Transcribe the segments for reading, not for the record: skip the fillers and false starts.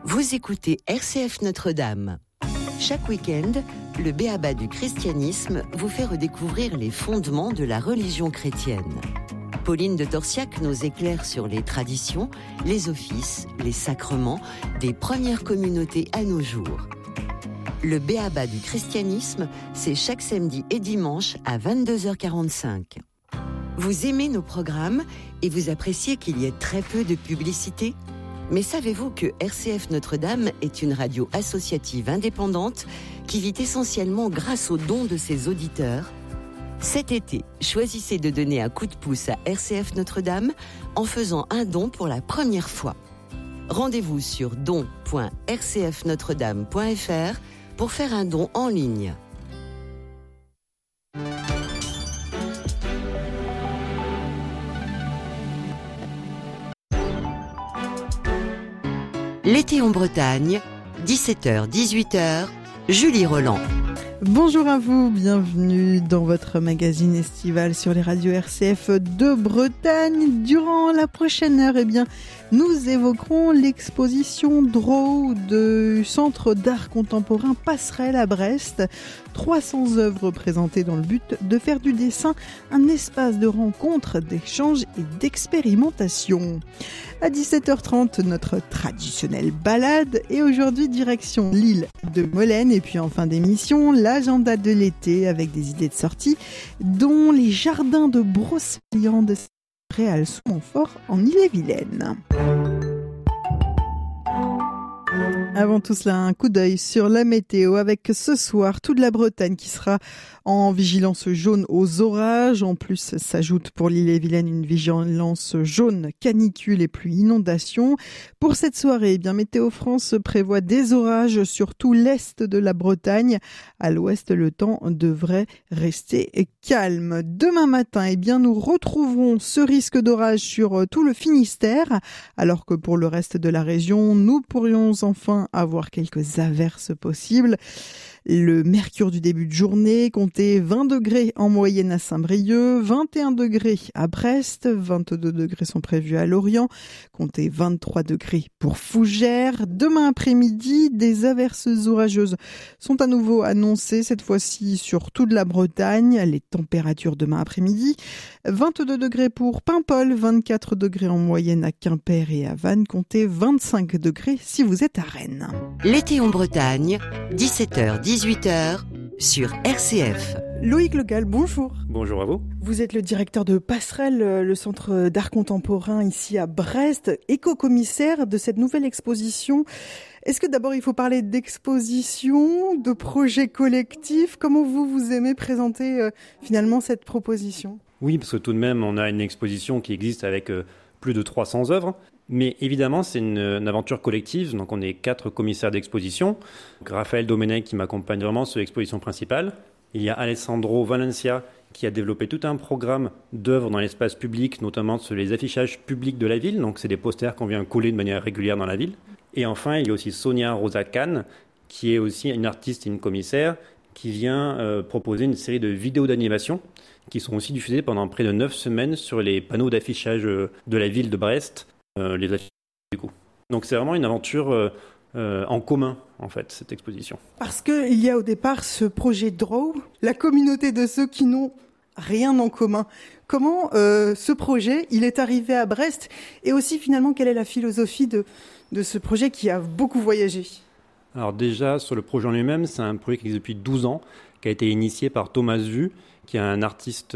Vous écoutez RCF Notre-Dame. Chaque week-end, le b.a.-ba du christianisme vous fait redécouvrir les fondements de la religion chrétienne. Pauline de Torsiac nous éclaire sur les traditions, les offices, les sacrements des premières communautés à nos jours. Le b.a.-ba du christianisme, c'est chaque samedi et dimanche à 22h45. Vous aimez nos programmes et vous appréciez qu'il y ait très peu de publicité ? Mais savez-vous que RCF Notre-Dame est une radio associative indépendante qui vit essentiellement grâce aux dons de ses auditeurs ? Cet été, choisissez de donner un coup de pouce à RCF Notre-Dame en faisant un don pour la première fois. Rendez-vous sur don.rcfnotredame.fr pour faire un don en ligne. L'été en Bretagne, 17h-18h, Julie Roland. Bonjour à vous, bienvenue dans votre magazine estival sur les radios RCF de Bretagne. Durant la prochaine heure, nous évoquerons l'exposition Draw du Centre d'art contemporain Passerelle à Brest. 300 œuvres présentées dans le but de faire du dessin un espace de rencontre, d'échange et d'expérimentation. À 17h30, notre traditionnelle balade et aujourd'hui direction l'île de Molène et puis en fin d'émission, l'agenda de l'été avec des idées de sortie dont les jardins de Brocéliande Réal sous Montfort en Ille-et-Vilaine. Avant tout cela, un coup d'œil sur la météo avec ce soir toute la Bretagne qui sera en vigilance jaune aux orages. En plus, s'ajoute pour l'Ille-et-Vilaine une vigilance jaune canicule et pluie inondation. Pour cette soirée, Météo France prévoit des orages sur tout l'est de la Bretagne. À l'ouest, le temps devrait rester calme. Demain matin, nous retrouverons ce risque d'orage sur tout le Finistère, alors que pour le reste de la région, nous pourrions enfin avoir quelques averses possibles. Le mercure du début de journée, comptez 20 degrés en moyenne à Saint-Brieuc, 21 degrés à Brest, 22 degrés sont prévus à Lorient, comptez 23 degrés pour Fougères. Demain après-midi, des averses orageuses sont à nouveau annoncées, cette fois-ci sur toute la Bretagne. Les températures demain après-midi, 22 degrés pour Paimpol, 24 degrés en moyenne à Quimper et à Vannes, comptez 25 degrés si vous êtes à Rennes. L'été en Bretagne, 17h-18h sur RCF. Loïc Legal, bonjour. Bonjour à vous. Vous êtes le directeur de Passerelle, le centre d'art contemporain ici à Brest, éco-commissaire de cette nouvelle exposition. Est-ce que d'abord il faut parler d'exposition, de projet collectif ? Comment vous aimez présenter finalement cette proposition ? Oui, parce que tout de même on a une exposition qui existe avec plus de 300 œuvres. Mais évidemment, c'est une aventure collective. Donc, on est 4 commissaires d'exposition. Donc, Raphaël Domenech qui m'accompagne vraiment sur l'exposition principale. Il y a Alessandro Valencia qui a développé tout un programme d'œuvres dans l'espace public, notamment sur les affichages publics de la ville. Donc, c'est des posters qu'on vient coller de manière régulière dans la ville. Et enfin, il y a aussi Sonia Rosa Kahn, qui est aussi une artiste et une commissaire, qui vient proposer une série de vidéos d'animation qui sont aussi diffusées pendant près de 9 semaines sur les panneaux d'affichage de la ville de Brest. Les affiches du coup. Donc c'est vraiment une aventure en commun en fait, cette exposition. Parce qu'il y a au départ ce projet Draw, la communauté de ceux qui n'ont rien en commun. Comment ce projet, il est arrivé à Brest et aussi finalement quelle est la philosophie de ce projet qui a beaucoup voyagé ? Alors déjà sur le projet en lui-même, c'est un projet qui existe depuis 12 ans, qui a été initié par Thomas Vu, qui est un artiste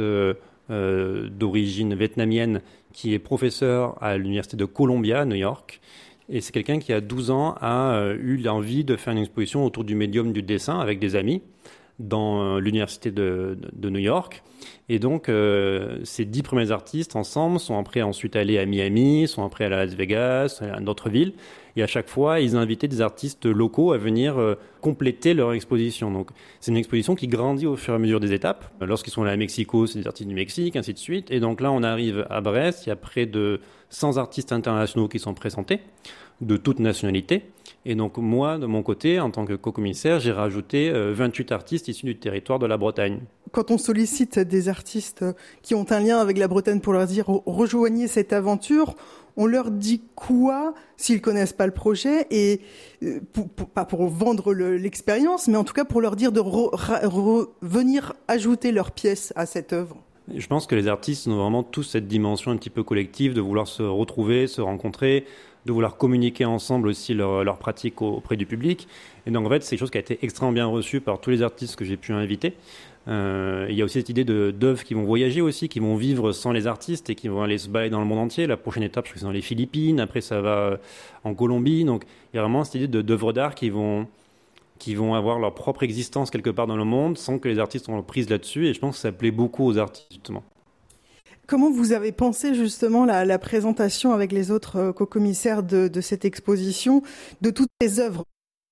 d'origine vietnamienne qui est professeur à l'université de Columbia, à New York. Et c'est quelqu'un qui, à 12 ans, a eu l'envie de faire une exposition autour du médium du dessin avec des amis dans l'université de New York. Et donc, ces 10 premiers artistes, ensemble, sont après ensuite allés à Miami, sont après allés à Las Vegas, à d'autres villes. Et à chaque fois, ils invitaient des artistes locaux à venir compléter leur exposition. Donc, c'est une exposition qui grandit au fur et à mesure des étapes. Lorsqu'ils sont allés à Mexico, c'est des artistes du Mexique, ainsi de suite. Et donc là, on arrive à Brest, il y a près de 100 artistes internationaux qui sont présentés, de toutes nationalités. Et donc moi, de mon côté, en tant que co-commissaire, j'ai rajouté 28 artistes issus du territoire de la Bretagne. Quand on sollicite des artistes qui ont un lien avec la Bretagne pour leur dire « rejoignez cette aventure », on leur dit quoi s'ils connaissent pas le projet et pas pour vendre l'expérience, mais en tout cas pour leur dire de venir ajouter leur pièce à cette œuvre. Je pense que les artistes ont vraiment tous cette dimension un petit peu collective de vouloir se retrouver, se rencontrer, de vouloir communiquer ensemble aussi leur pratique auprès du public. Et donc en fait, c'est quelque chose qui a été extrêmement bien reçu par tous les artistes que j'ai pu inviter. Il y a aussi cette idée d'œuvres qui vont voyager aussi, qui vont vivre sans les artistes et qui vont aller se balader dans le monde entier. La prochaine étape, je crois que c'est dans les Philippines, après ça va en Colombie. Donc il y a vraiment cette idée d'œuvres d'art qui vont avoir leur propre existence quelque part dans le monde sans que les artistes ont prise là-dessus. Et je pense que ça plaît beaucoup aux artistes, justement. Comment vous avez pensé justement la présentation avec les autres co-commissaires de cette exposition, de toutes ces œuvres,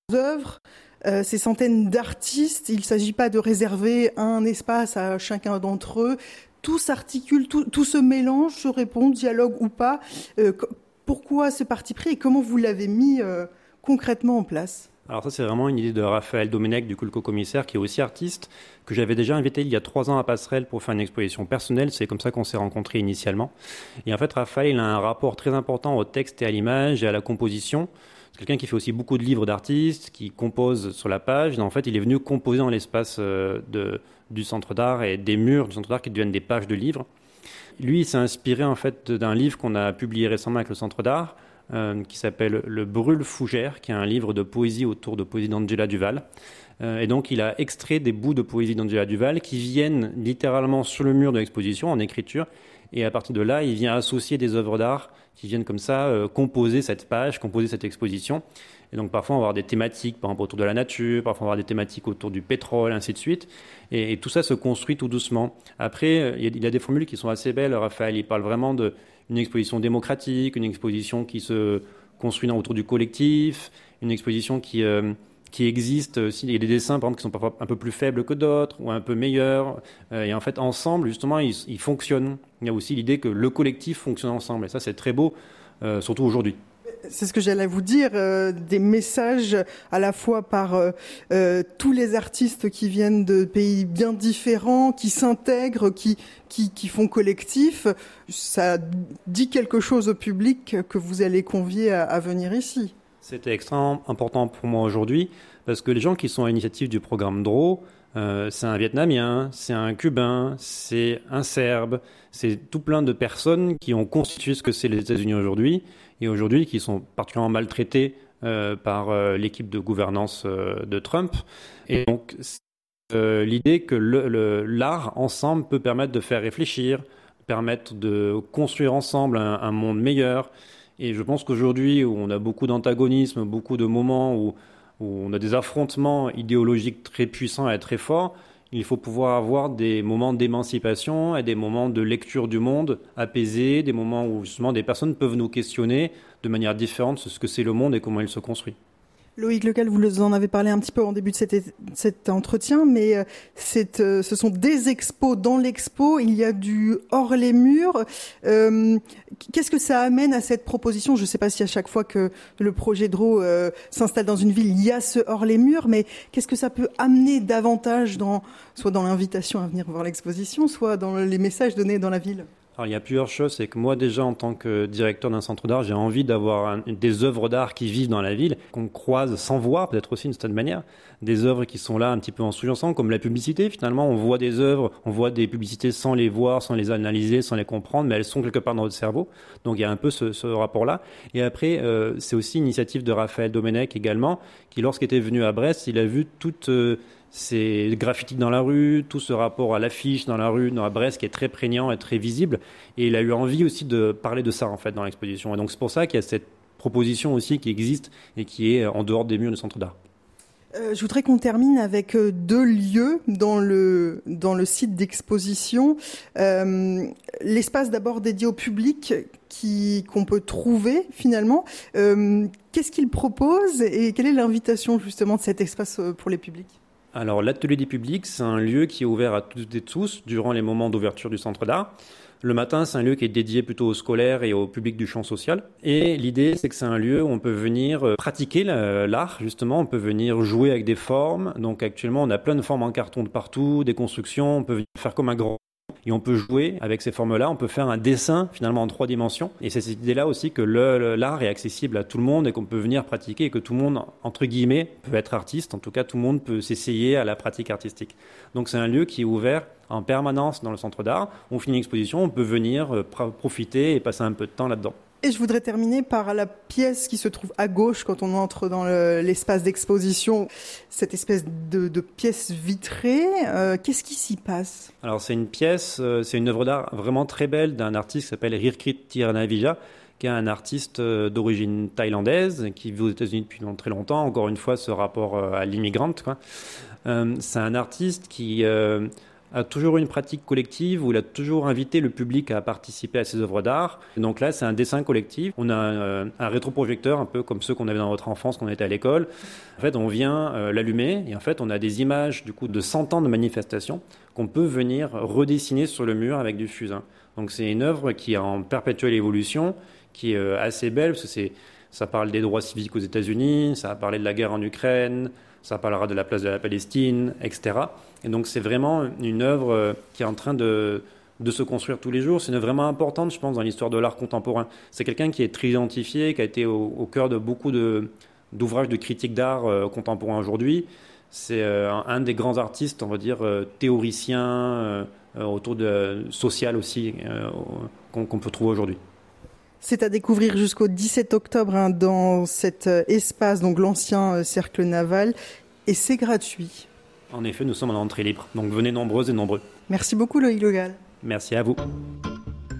ces centaines d'artistes? Il ne s'agit pas de réserver un espace à chacun d'entre eux. Tout s'articule, tout se mélange, se répond, dialogue ou pas. Pourquoi ce parti pris et comment vous l'avez mis concrètement en place? Alors ça, c'est vraiment une idée de Raphaël Domenech, du coup le co-commissaire, qui est aussi artiste, que j'avais déjà invité il y a 3 ans à Passerelle pour faire une exposition personnelle. C'est comme ça qu'on s'est rencontrés initialement. Et en fait, Raphaël, il a un rapport très important au texte et à l'image et à la composition. C'est quelqu'un qui fait aussi beaucoup de livres d'artistes, qui compose sur la page. Et en fait, il est venu composer dans l'espace du centre d'art et des murs du centre d'art qui deviennent des pages de livres. Lui, il s'est inspiré en fait d'un livre qu'on a publié récemment avec le centre d'art, qui s'appelle Le Brûle Fougère, qui est un livre de poésie autour de poésie d'Angela Duval. Et donc, il a extrait des bouts de poésie d'Angela Duval qui viennent littéralement sur le mur de l'exposition en écriture. Et à partir de là, il vient associer des œuvres d'art qui viennent comme ça composer cette page, composer cette exposition. Et donc, parfois, on va avoir des thématiques, par exemple, autour de la nature, parfois, on va avoir des thématiques autour du pétrole, ainsi de suite. Et tout ça se construit tout doucement. Après, il y a des formules qui sont assez belles, Raphaël. Il parle vraiment d'une exposition démocratique, une exposition qui se construit autour du collectif, une exposition qui existe. Il y a des dessins, par exemple, qui sont parfois un peu plus faibles que d'autres, ou un peu meilleurs. Et en fait, ensemble, justement, ils fonctionnent. Il y a aussi l'idée que le collectif fonctionne ensemble. Et ça, c'est très beau, surtout aujourd'hui. C'est ce que j'allais vous dire, des messages à la fois par tous les artistes qui viennent de pays bien différents, qui s'intègrent, qui font collectif. Ça dit quelque chose au public que vous allez convier à venir ici. C'était extrêmement important pour moi aujourd'hui, parce que les gens qui sont à l'initiative du programme DRAW, c'est un Vietnamien, c'est un Cubain, c'est un Serbe, c'est tout plein de personnes qui ont constitué ce que c'est les États-Unis aujourd'hui, et aujourd'hui qui sont particulièrement maltraités par l'équipe de gouvernance de Trump. Et donc, l'idée que l'art, ensemble, peut permettre de faire réfléchir, permettre de construire ensemble un monde meilleur. Et je pense qu'aujourd'hui, où on a beaucoup d'antagonisme, beaucoup de moments où on a des affrontements idéologiques très puissants et très forts, il faut pouvoir avoir des moments d'émancipation et des moments de lecture du monde apaisés, des moments où justement des personnes peuvent nous questionner de manière différente sur ce que c'est le monde et comment il se construit. Loïc Lecal, vous en avez parlé un petit peu en début de cet entretien, mais ce sont des expos. Dans l'expo, il y a du hors les murs. Qu'est-ce que ça amène à cette proposition? Je ne sais pas si à chaque fois que le projet DRAW s'installe dans une ville, il y a ce hors les murs, mais qu'est-ce que ça peut amener davantage soit dans l'invitation à venir voir l'exposition, soit dans les messages donnés dans la ville? Alors, il y a plusieurs choses. C'est que moi, déjà, en tant que directeur d'un centre d'art, j'ai envie d'avoir des œuvres d'art qui vivent dans la ville, qu'on croise sans voir, peut-être aussi d'une certaine manière. Des œuvres qui sont là un petit peu en sous-jacent, comme la publicité. Finalement, on voit des œuvres, on voit des publicités sans les voir, sans les analyser, sans les comprendre, mais elles sont quelque part dans notre cerveau. Donc, il y a un peu ce rapport-là. Et après, c'est aussi une initiative de Raphaël Domenech également, qui, lorsqu'il était venu à Brest, il a vu toutes ces graffitis dans la rue, tout ce rapport à l'affiche dans la rue, dans la Brest, qui est très prégnant et très visible. Et il a eu envie aussi de parler de ça, en fait, dans l'exposition. Et donc, c'est pour ça qu'il y a cette proposition aussi qui existe et qui est en dehors des murs du centre d'art. Je voudrais qu'on termine avec 2 lieux dans le site d'exposition. L'espace d'abord dédié au public qu'on peut trouver finalement. Qu'est-ce qu'il propose et quelle est l'invitation justement de cet espace pour les publics ? Alors, l'atelier des publics, c'est un lieu qui est ouvert à toutes et tous durant les moments d'ouverture du centre d'art. Le matin, c'est un lieu qui est dédié plutôt aux scolaires et au public du champ social. Et l'idée, c'est que c'est un lieu où on peut venir pratiquer l'art, justement. On peut venir jouer avec des formes. Donc, actuellement, on a plein de formes en carton de partout, des constructions. On peut venir faire comme un grand. Et on peut jouer avec ces formes-là, on peut faire un dessin finalement en 3 dimensions. Et c'est cette idée-là aussi que l'art est accessible à tout le monde et qu'on peut venir pratiquer et que tout le monde, entre guillemets, peut être artiste. En tout cas, tout le monde peut s'essayer à la pratique artistique. Donc c'est un lieu qui est ouvert en permanence dans le centre d'art. On finit une exposition, on peut venir profiter et passer un peu de temps là-dedans. Et je voudrais terminer par la pièce qui se trouve à gauche quand on entre dans l'espace d'exposition, cette espèce de pièce vitrée. Qu'est-ce qui s'y passe ? Alors c'est une pièce, c'est une œuvre d'art vraiment très belle d'un artiste qui s'appelle Rirkrit Tirunavija, qui est un artiste d'origine thaïlandaise, qui vit aux États-Unis depuis très longtemps. Encore une fois, ce rapport à l'immigrante, quoi. C'est un artiste qui a toujours eu une pratique collective où il a toujours invité le public à participer à ses œuvres d'art. Donc là, c'est un dessin collectif. On a un rétroprojecteur, un peu comme ceux qu'on avait dans notre enfance quand on était à l'école. En fait, on vient l'allumer et en fait, on a des images du coup de 100 ans de manifestation qu'on peut venir redessiner sur le mur avec du fusain. Donc c'est une œuvre qui est en perpétuelle évolution, qui est assez belle parce que ça parle des droits civiques aux États-Unis, ça a parlé de la guerre en Ukraine, ça parlera de la place de la Palestine, etc. Et donc c'est vraiment une œuvre qui est en train de se construire tous les jours. C'est une œuvre vraiment importante, je pense, dans l'histoire de l'art contemporain. C'est quelqu'un qui est très identifié, qui a été au cœur de beaucoup d'ouvrages de critique d'art contemporain aujourd'hui. C'est un des grands artistes, on va dire, théoriciens, autour de social aussi, qu'on peut trouver aujourd'hui. C'est à découvrir jusqu'au 17 octobre dans cet espace, donc l'ancien cercle naval, et c'est gratuit. En effet, nous sommes en entrée libre, donc venez nombreuses et nombreux. Merci beaucoup Loïc Le Gall. Merci à vous.